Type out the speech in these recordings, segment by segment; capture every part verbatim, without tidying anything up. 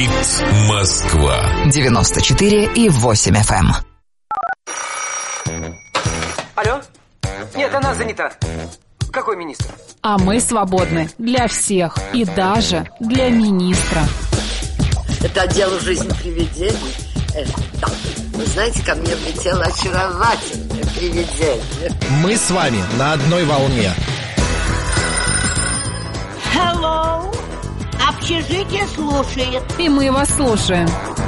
Говорит Москва. девяносто четыре и восемь эф эм. Алло? Нет, она занята. Какой министр? А мы свободны для всех и даже для министра. Это отдел «Жизнь привидений». Э, да. Вы знаете, ко мне влетело очаровательное привидение. Мы с вами на одной волне. Hello. Общежитие слушает. И мы вас слушаем.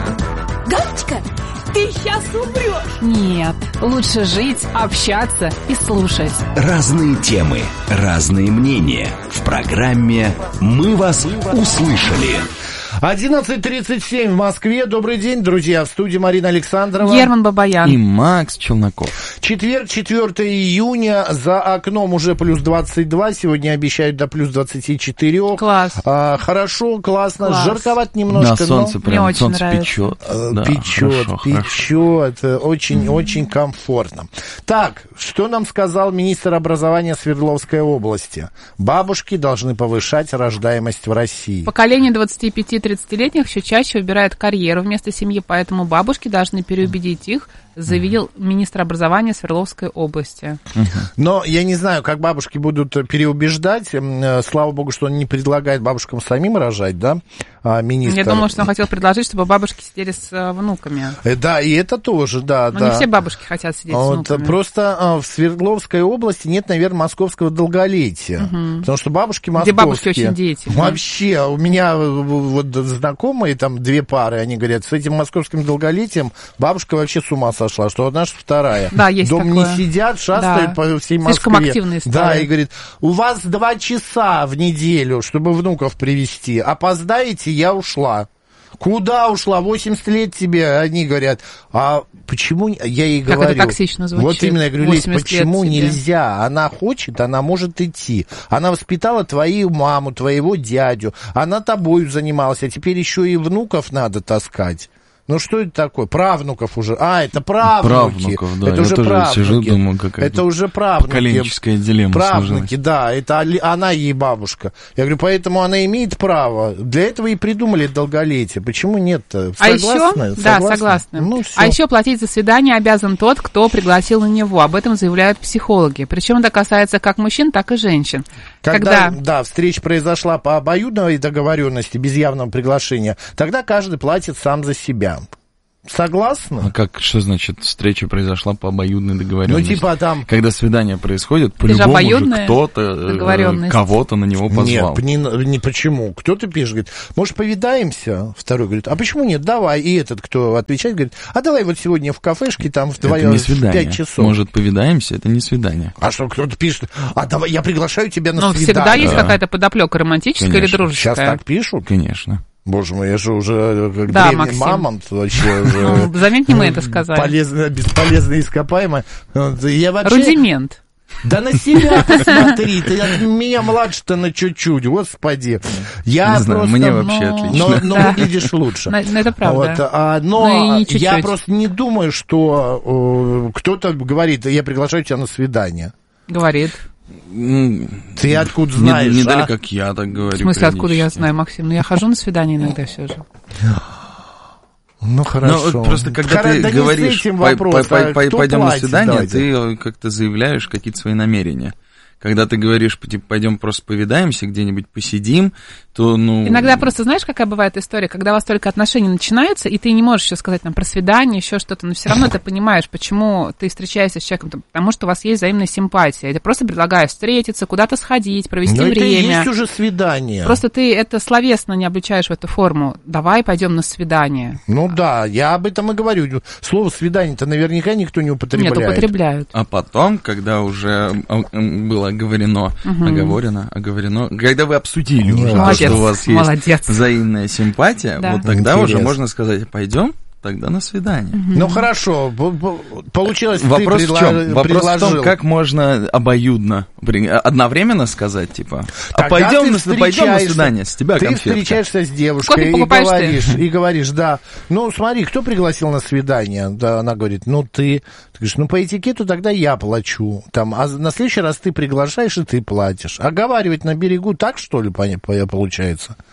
Галочка, ты сейчас умрешь. Нет, лучше жить, общаться и слушать. Разные темы, разные мнения. В программе «Мы вас услышали». одиннадцать тридцать семь в Москве. Добрый день, друзья. В студии Марина Александрова. Герман Бабаян. И Макс Челноков. Четверг, четвёртого июня. За окном уже плюс двадцать два. Сегодня обещают до плюс двадцать четыре. Класс. А, хорошо, классно. Класс. Жарковато немножко. Да, солнце но... прям, очень солнце нравится. печет. Да, печет, хорошо, печет. Хорошо. Очень-очень комфортно. Так, что нам сказал министр образования Свердловской области? Бабушки должны повышать рождаемость в России. Поколение двадцати пяти тридцатилетних все чаще выбирает карьеру вместо семьи, поэтому бабушки должны переубедить их, заявил министр образования Свердловской области. Но я не знаю, как бабушки будут переубеждать. Слава богу, что он не предлагает бабушкам самим рожать, да, министр. Я думала, что он хотел предложить, чтобы бабушки сидели с внуками. Да, и это тоже, да. Но да. не все бабушки хотят сидеть вот, с внуками. Просто в Свердловской области нет, наверное, московского долголетия. Угу. Потому что бабушки московские... Где бабушки очень деятельны. Вообще, у меня вот знакомые, там две пары, они говорят, с этим московским долголетием бабушка вообще с ума сошла, что одна, что вторая. Да, есть Дома такое. не сидят, шастают Да. по всей Москве. Слишком активные стали. Да, и говорит, у вас два часа в неделю, чтобы внуков привезти. Опоздаете, я ушла. Куда ушла? восемьдесят лет тебе, они говорят. А почему? Я ей как говорю. Это токсично звучит. Вот именно, я говорю, Лесь, почему тебе. нельзя? Она хочет, она может идти. Она воспитала твою маму, твоего дядю. Она тобою занималась, а теперь еще и внуков надо таскать. Ну, что это такое? Правнуков уже. А, это правнуки. Правнуков, да. Это Я уже тоже правнуки. сижу, думаю, какая-то это уже правнуки. поколенческая дилемма Правнуки, сложилась. да. Это она ей бабушка. Я говорю, поэтому она имеет право. Для этого и придумали долголетие. Почему нет-то? А Согласны? еще, да, согласна. Ну, а еще платить за свидание обязан тот, кто пригласил на него. Об этом заявляют психологи. Причем это касается как мужчин, так и женщин. Когда, Когда... да, встреча произошла по обоюдной договоренности, без явного приглашения, тогда каждый платит сам за себя. Согласны? А как, что значит встреча произошла по обоюдной договоренности? Ну, типа там... Когда свидание происходит, по-любому же кто-то кого-то на него позвал. Нет, не, не почему. Кто-то пишет, говорит, может, повидаемся? Второй говорит, а почему нет? Давай. И этот, кто отвечает, говорит, а давай вот сегодня в кафешке, там вдвоем в пять часов. Может, повидаемся? Это не свидание. А что, кто-то пишет, а давай, я приглашаю тебя на Но свидание. всегда есть да. какая-то подоплека романтическая Конечно. или дружеская. Сейчас так пишут? Конечно. Боже мой, я же уже как да, древний Максим. мамонт вообще уже. Ну, заметь, не мы это сказали. Полезно, бесполезно ископаемое. Я вообще... Рудимент. Да на себя ты смотри, ты от меня младше-то на чуть-чуть, господи. Я не знаю, просто... мне вообще но, отлично. Но, но Да. выглядишь лучше. Но, но это правда. Вот, а, но Ну, и я чуть-чуть. просто не думаю, что э, кто-то говорит, я приглашаю тебя на свидание. Говорит. Ты откуда знаешь? Не, не дали, а? как я так говорю. В смысле, откуда я периодически. знаю, Максим? Ну, я хожу на свидание иногда все же. Ну, хорошо. Ну, просто когда Хора- ты да не с говоришь, этим пой- вопрос, пой- а пой- кто пойдем платит? на свидание, Давайте. ты как-то заявляешь какие-то свои намерения. Когда ты говоришь, типа, пойдем просто повидаемся, где-нибудь посидим, то, ну... Иногда просто, знаешь, какая бывает история, когда у вас только отношения начинаются, и ты не можешь еще сказать там про свидание, еще что-то, но все равно ты понимаешь, почему ты встречаешься с человеком, потому что у вас есть взаимная симпатия. Я просто предлагаю встретиться, куда-то сходить, провести Но время. это и есть уже свидание. Просто ты это словесно не обличаешь в эту форму. Давай пойдем на свидание. Ну да, я об этом и говорю. Слово «свидание»-то наверняка никто не употребляет. Нет, употребляют. А потом, когда уже было оговорено, Угу. оговорено, оговорено, когда вы обсудили Молодец, уже, то, что у вас есть молодец. взаимная симпатия, Да. вот тогда Интересно. уже можно сказать, пойдем тогда на свидание. Угу. Ну хорошо, получилось, Вопрос ты в предло- чем? Вопрос предложил. в том, как можно обоюдно, одновременно сказать, типа, а Тогда пойдем ты на, пойдем на встречаешься- свидание, с тебя Ты конфетка. встречаешься с Кофе девушкой и покупаешь ты? говоришь, и говоришь, да, ну смотри, кто пригласил на свидание? Да, она говорит, ну ты. Ты говоришь, ну по этикету тогда я плачу. Там, а на следующий раз ты приглашаешь, и ты платишь. Оговаривать на берегу так, что ли, получается?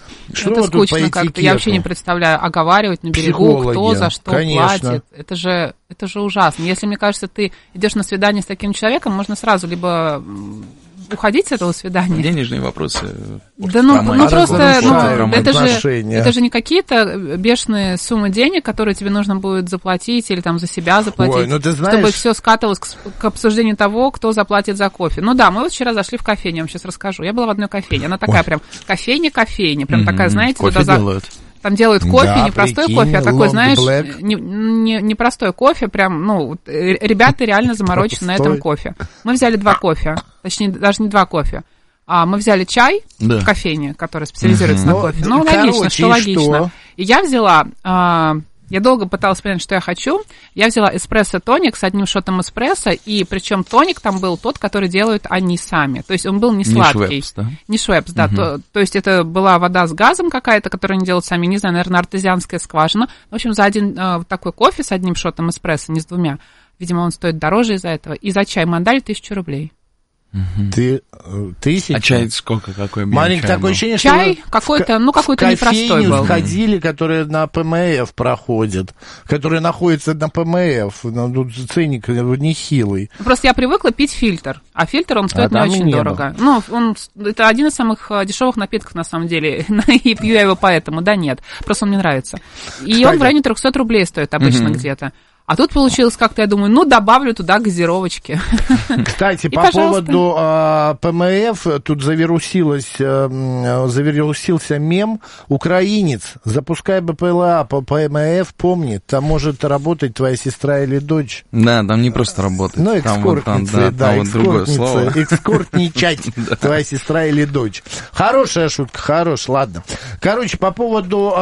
Что это вот тут скучно по как-то. этикету? Я вообще не представляю, оговаривать на берегу, Психологи, кто за что конечно. платит. Это же, это же ужасно. Если, мне кажется, ты идешь на свидание с таким человеком, можно сразу либо уходить с этого свидания. Денежные вопросы. Да ну, ну просто, ну, это, же, отношения. это же не какие-то бешеные суммы денег, которые тебе нужно будет заплатить или там за себя заплатить, Ой, ну ты знаешь... чтобы все скатывалось к, к обсуждению того, кто заплатит за кофе. Ну да, мы вот вчера зашли в кофейню, я вам сейчас расскажу. Я была в одной кофейне, она такая Ой. прям кофейня-кофейня, прям mm-hmm. такая, знаете... Кофе делают. Там делают кофе, да, не простой прикинь, кофе, а такой, знаешь, black. не, не, не простой кофе, прям, ну, ребята реально заморочены на этом кофе. Мы взяли два кофе, точнее, даже не два кофе. А мы взяли чай да. в кофейне, который специализируется угу. на кофе. Ну, короче, логично, что логично. Что? И я взяла... А, я долго пыталась понять, что я хочу. Я взяла эспрессо-тоник с одним шотом эспрессо, и причем тоник там был тот, который делают они сами. То есть он был не сладкий. Не Швепс, да? Не Швепс, да. Угу. То, то есть это была вода с газом какая-то, которую они делают сами. Не знаю, наверное, артезианская скважина. В общем, за один э, такой кофе с одним шотом эспрессо, не с двумя, видимо, он стоит дороже из-за этого. И за чай мы отдали тысячу рублей. Угу. Ты тысяча? А чай сколько? Какой маленький такое ощущение, что чай какой-то, ну какой-то непростой был. Сходили, которые на ПМФ проходят, которые находятся на ПМФ, ну, тут ценник нехилый. Просто я привыкла пить фильтр, а фильтр он стоит а не очень не дорого. Было. Ну, он, это один из самых дешевых напитков на самом деле, и пью я его поэтому, да нет, просто он мне нравится. И Кстати. он в районе триста рублей стоит обычно угу. где-то. А тут получилось как-то, я думаю, ну, добавлю туда газировочки. Кстати, по поводу э, ПМФ, тут завирусилось, э, завирусился мем. Украинец, запускай БПЛА по ПМФ, помни, там может работать твоя сестра или дочь. Да, там не просто работает. Ну, экскортница, да, экскортница, экскортничать твоя сестра или дочь. Хорошая шутка, хорошая, ладно. Короче, по поводу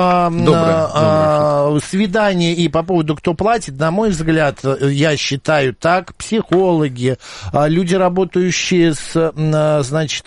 свидания и по поводу кто платит, на мой взгляд, я считаю так, психологи, люди, работающие с, значит,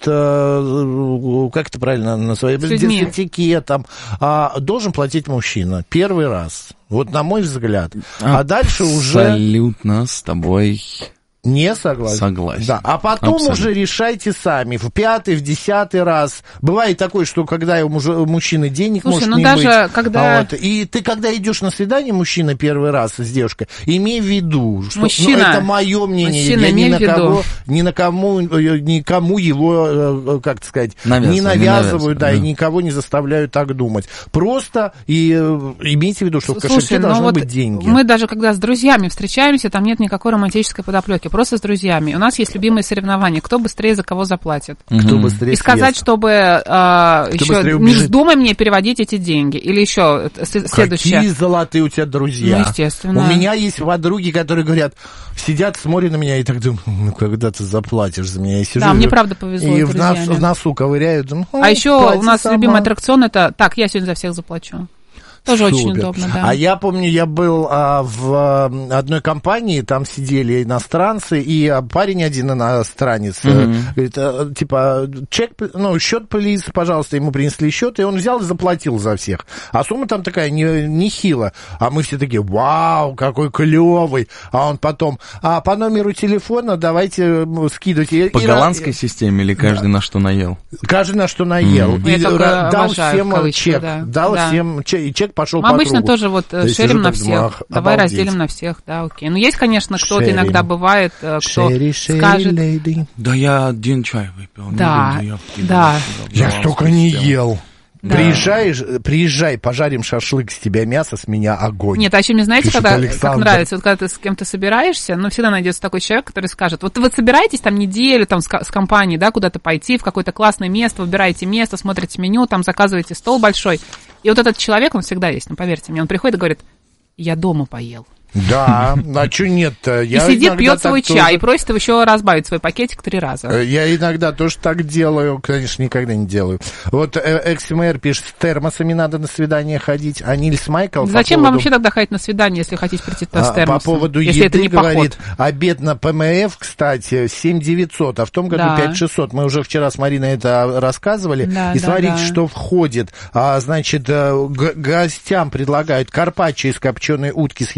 как это правильно называется, с этикетом, должен платить мужчина первый раз. Вот на мой взгляд. А, а дальше уже... Абсолютно с тобой... Не согласен. Согласен. Да. А потом Абсолютно. уже решайте сами. В пятый, в десятый раз. Бывает такое, что когда у мужчины денег Слушай, может ну не даже быть. Когда... А вот, и ты, когда идешь на свидание, мужчина, первый раз с девушкой, имей в виду, что мужчина, ну, это мое мнение. Мужчина, я ни на, кого, ни на кому, никому его, как так сказать, навязываю, не навязываю, не да, да. и никого не заставляю так думать. Просто и имейте в виду, что в Слушай, кошельке должны вот быть деньги. Мы даже когда с друзьями встречаемся, там нет никакой романтической подоплеки, просто с друзьями. У нас есть любимые соревнования, кто быстрее за кого заплатит. Кто быстрее И сказать, съест. чтобы э, еще не вздумай мне переводить эти деньги. Или еще следующее. Какие золотые у тебя друзья. Ну, естественно. У меня есть подруги, которые говорят, сидят, смотрят на меня и так думают, ну, когда ты заплатишь за меня. Я сижу, да, мне правда повезло. И в, нас, в носу ковыряют. Ну, а еще у нас сама. любимый аттракцион, это так, я сегодня за всех заплачу. Тоже Супер. очень удобно, да. А я помню, я был а, в одной компании, там сидели иностранцы, и парень один иностранец, mm-hmm. говорит, а, типа, чек, ну, счет, плиз, пожалуйста, ему принесли счет, и он взял и заплатил за всех. А сумма там такая не, нехила. А мы все такие, вау, какой клевый. А он потом, а по номеру телефона давайте скидывайте. По и, голландской и, системе или каждый да. на что наел? Каждый на что наел. Mm-hmm. И я дал всем кавычки, чек. Да. Дал да. всем чек, чек пошел Мы по обычно кругу. тоже вот То шерим на так, всех. думаю, Давай обалдеть. разделим на всех, да, окей. Ну, есть, конечно, кто-то Шерим. иногда бывает, кто шери, шери, скажет... лейди. Да я один чай выпил. Да, я да. Я столько не ел. Да. Приезжаешь, приезжай, пожарим шашлык, с тебя мясо, с меня огонь. Нет, а еще мне знаете, Пишет когда, Александр. как нравится, вот когда ты с кем-то собираешься, ну, всегда найдется такой человек, который скажет, вот вы собираетесь там неделю там, с, с компанией, да, куда-то пойти, в какое-то классное место, выбираете место, смотрите меню, там заказываете стол большой, и вот этот человек, он всегда есть, ну, поверьте мне, он приходит и говорит, я дома поел. Да, а что нет-то? И сидит, пьет свой чай, и просит его еще разбавить свой пакетик три раза. Я иногда тоже так делаю, конечно, никогда не делаю. Вот экс-мэр пишет, с термосами надо на свидание ходить, а Нильс Майкл... Зачем по поводу... вам вообще тогда ходить на свидание, если хотите прийти туда с термосом? По поводу если еды, это не говорит, поход. обед на ПМФ, кстати, семь девятьсот, а в том году да. пять шестьсот. Мы уже вчера с Мариной это рассказывали. Да, и да, смотрите, да. что входит. А, значит, г- гостям предлагают карпаччо из копченой утки с яблочным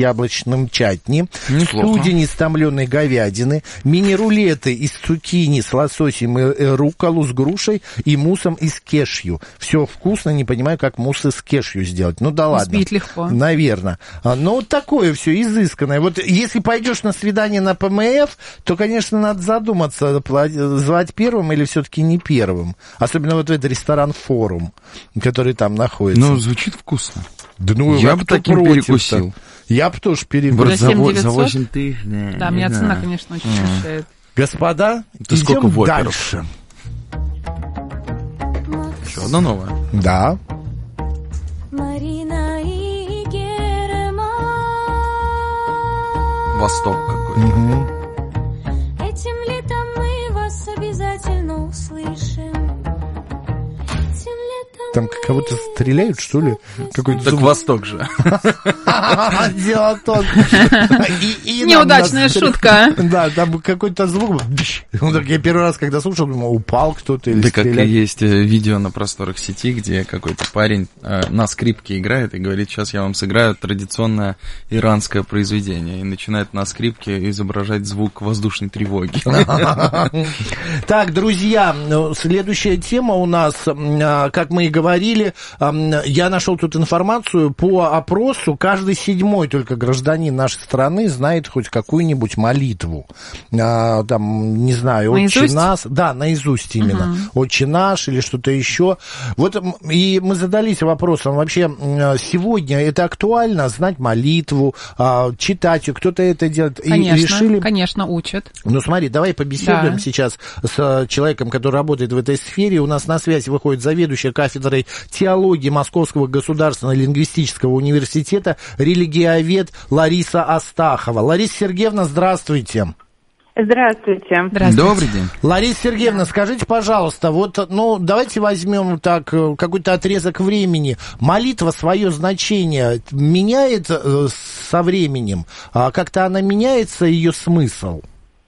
яблочным чатни, Неплохо. студень из томленой говядины, мини-рулеты из цукини с лососем и рукколу с грушей и муссом из кешью. Все вкусно, не понимаю, как мусс из кешью сделать. Ну да ладно. Сбить легко. Наверное. Но вот такое все изысканное. Вот если пойдешь на свидание на ПМФ, то, конечно, надо задуматься, звать первым или все-таки не первым. Особенно вот в этот ресторан «Форум», который там находится. Ну, звучит вкусно. Да ну, я а бы кто таким против-то? перекусил. Я бы тоже перекусил. За, За семь девятьсот? за восемь тысяч? Не, Да, не меня знаю. цена, конечно, очень смущает. Господа, Это сколько идем воперов? дальше. Еще одна новая. Да. Марина и Герман. Восток какой-то. Угу. Этим летом мы вас обязательно услышим. Этим летом Там кого-то стреляют, что ли? Какой-то Так звук. Восток же. Дело в том, и- и нам Неудачная настр- шутка. Да, там какой-то звук. Ну, так я первый раз, когда слушал, думал, упал кто-то или Да как и стрелял. есть э, видео на просторах сети, где какой-то парень э, на скрипке играет и говорит, сейчас я вам сыграю традиционное иранское произведение. И начинает на скрипке изображать звук воздушной тревоги. Так, друзья, ну, следующая тема у нас, а, как мы и говорили, а, я нашел тут информацию по опросу. Каждый седьмой только гражданин нашей страны знает хоть какую-нибудь молитву. А, Там, не знаю, «Отче Наизусть? наш». Да, наизусть именно. Угу. «Отче наш» или что-то еще. Вот, м, и мы задались вопросом, вообще м, сегодня это актуально, знать молитву, а, читать ее, кто-то это делает. И Конечно, решили... конечно, учат. Ну, смотри, давай побеседуем Да. сейчас с э, человеком, который работает в этой сфере. У нас на связи выходит заведующая кафедрой теологии Московского государственного лингвистического университета, религиовед Лариса Астахова. Лариса Сергеевна, здравствуйте. Здравствуйте. Здравствуйте. Добрый день. Лариса Сергеевна, скажите, пожалуйста, вот, ну, давайте возьмем так э, какой-то отрезок времени. Молитва свое значение меняет э, со временем? А как-то она меняется, ее смысл?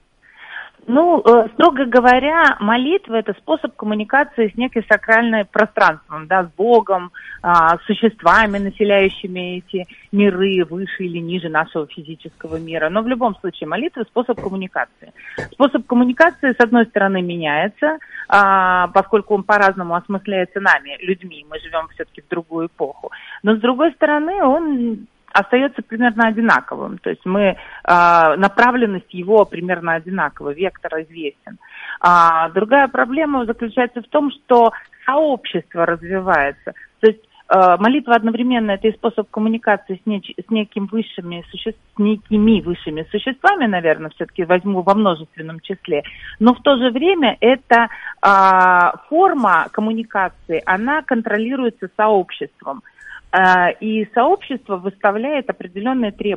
Ну, э, строго говоря, молитва – это способ коммуникации с неким сакральным пространством, да, с Богом, э, с существами, населяющими эти миры выше или ниже нашего физического мира. Но в любом случае молитва – способ коммуникации. Способ коммуникации, с одной стороны, меняется, э, поскольку он по-разному осмысляется нами, людьми, мы живем все-таки в другую эпоху. Но с другой стороны, он остается примерно одинаковым. То есть мы, э, направленность его примерно одинакова, вектор известен. А другая проблема заключается в том, что сообщество развивается. То есть э, молитва одновременно это и способ коммуникации с, неч- с, неким высшими суще- с некими высшими существами, наверное, все-таки возьму во множественном числе. Но в то же время эта э, форма коммуникации, она контролируется сообществом. И сообщество выставляет определенные требования.